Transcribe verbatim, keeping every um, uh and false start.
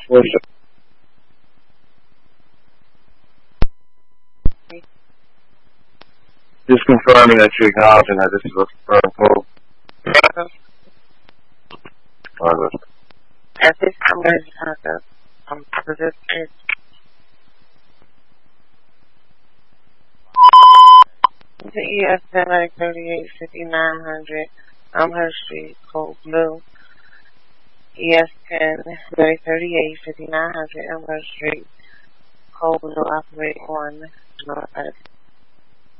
What's up? Just confirming that you're acknowledging that this is a confirmed code. Alright. At this time, we're going to contact um, participants. The E S ten thirty-eight fifty-nine hundred, Elmhurst Street, Code Blue. E S ten thirty-eight fifty-nine hundred, Elmhurst Street, Code Blue, operate on North